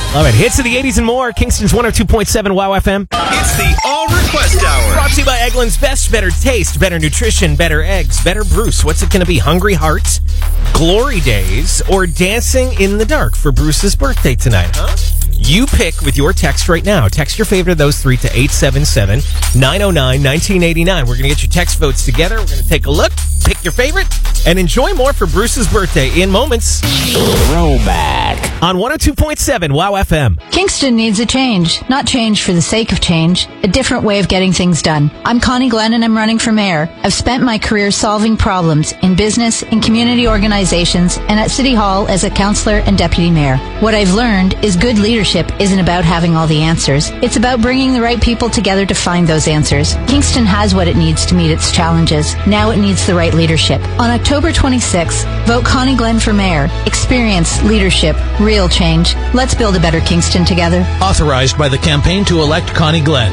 Love it. Hits of the 80s and more. Kingston's 102.7 Wow FM. It's the All Request Hour. Brought to you by Eggland's Best. Better taste, better nutrition, better eggs, better Bruce. What's it going to be? Hungry Hearts, Glory Days, or Dancing in the Dark for Bruce's birthday tonight, huh? You pick with your text right now. Text your favorite of those three to 877-909-1989. We're going to get your text votes together. We're going to take a look, pick your favorite, and enjoy more for Bruce's birthday in moments. Throwback. On 102.7 Wow FM. Kingston needs a change. Not change for the sake of change. A different way of getting things done. I'm Connie Glenn and I'm running for mayor. I've spent my career solving problems in business, in community organizations, and at City Hall as a councillor and deputy mayor. What I've learned is good leadership isn't about having all the answers. It's about bringing the right people together to find those answers. Kingston has what it needs to meet its challenges. Now it needs the right leadership. On October 26th, vote Connie Glenn for mayor. Experience, leadership, real change. Let's build a better Kingston together. Authorized by the campaign to elect Connie Glenn.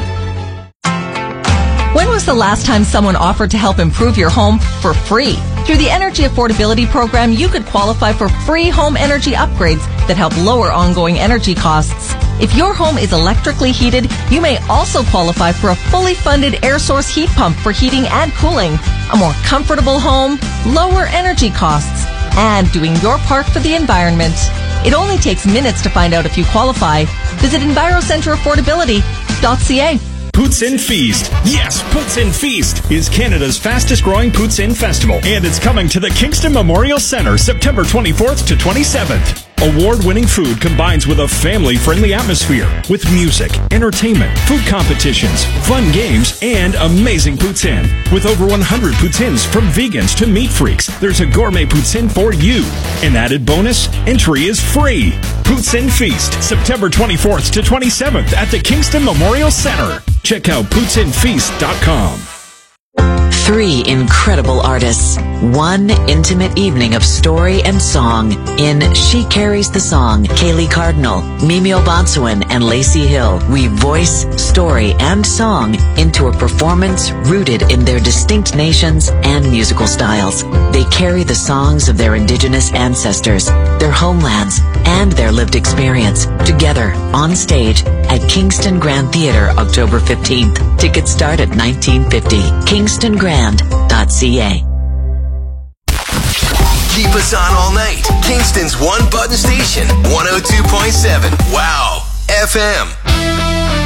When was the last time someone offered to help improve your home for free? Through the Energy Affordability Program, you could qualify for free home energy upgrades that help lower ongoing energy costs. If your home is electrically heated, you may also qualify for a fully funded air source heat pump for heating and cooling. A more comfortable home, lower energy costs, and doing your part for the environment. It only takes minutes to find out if you qualify. Visit EnviroCenterAffordability.ca. Poutine Feast. Yes, Poutine Feast is Canada's fastest growing poutine festival, and it's coming to the Kingston Memorial Centre September 24th to 27th. Award-winning food combines with a family-friendly atmosphere with music, entertainment, food competitions, fun games, and amazing poutine. With over 100 poutines from vegans to meat freaks, there's a gourmet poutine for you. An added bonus, entry is free. Poutine Feast, September 24th to 27th at the Kingston Memorial Centre. Check out PoutineFeast.com. 3 incredible artists. 1 intimate evening of story and song in She Carries the Song. Kaylee Cardinal, Mimi Obansuan, and Lacey Hill weave voice, story, and song into a performance rooted in their distinct nations and musical styles. They carry the songs of their Indigenous ancestors, their homelands, and their lived experience together on stage at Kingston Grand Theatre October 15th. Tickets start at $19.50. KingstonGrand.ca. Keep us on all night. Kingston's one button station, 102.7 Wow FM.